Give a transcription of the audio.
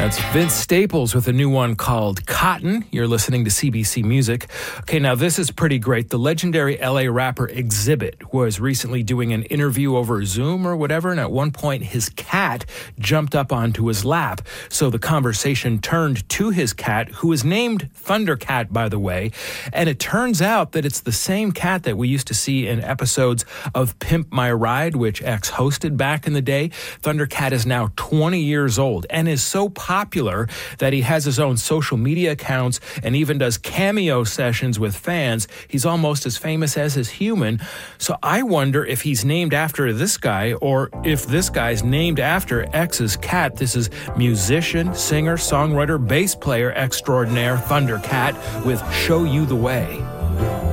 That's Vince Staples with a new one called Cotton. You're listening to CBC Music. Okay, now this is pretty great. The legendary LA rapper Xzibit was recently doing an interview over Zoom or whatever, and at one point his cat jumped up onto his lap. So the conversation turned to his cat, who is named Thundercat, by the way, and it turns out that it's the same cat that we used to see in episodes of Pimp My Ride, which X hosted back in the day. Thundercat is now 20 years old and is so popular that he has his own social media accounts and even does cameo sessions with fans. He's almost as famous as his human. So I wonder if he's named after this guy or if this guy's named after X's cat. This is musician, singer, songwriter, bass player extraordinaire Thundercat with Show You the Way.